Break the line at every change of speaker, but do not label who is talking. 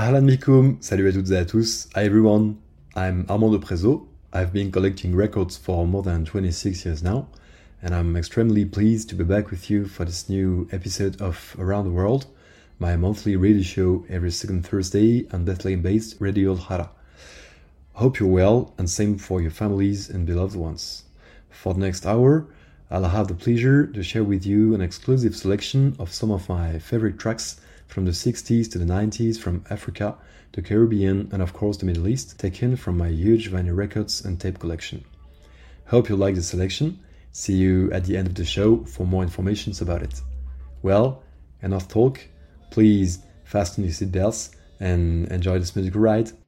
Ahlan Mikoum, salut à toutes et à tous. Hi everyone, I'm Armando Prezo. I've been collecting records for more than 26 years now, and I'm extremely pleased to be back with you for this new episode of Around the World, my monthly radio show every second Thursday on Bethlehem-based Radio Al-Hara. Hope you're well, and same for your families and beloved ones. For the next hour, I'll have the pleasure to share with you an exclusive selection of some of my favorite tracks from the 60s to the 90s, from Africa, the Caribbean, and of course the Middle East, taken from my huge vinyl records and tape collection. Hope you like the selection. See you at the end of the show for more information about it. Well, enough talk. Please fasten your seatbelts and enjoy this musical ride.